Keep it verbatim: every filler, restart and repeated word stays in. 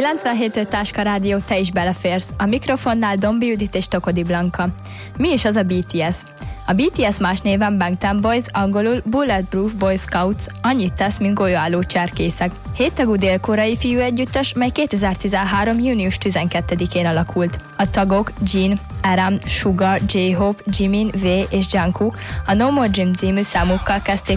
kilencvenhét öt Táska Rádió, te is beleférsz. A mikrofonnál Dombi Judit és Tokodi Blanka. Mi is az a bé té es? A bé té es más néven Bangtan Boys, angolul Bulletproof Boy Scouts, annyit tesz, mint golyóálló cserkészek. Héttagú dél-koreai fiú együttes, mely kétezer-tizenhárom. június tizenkettedikén alakult. A tagok Jin, Aram, Suga, J-Hope, Jimin, V és Jungkook a No More Gym című számukkal kezdték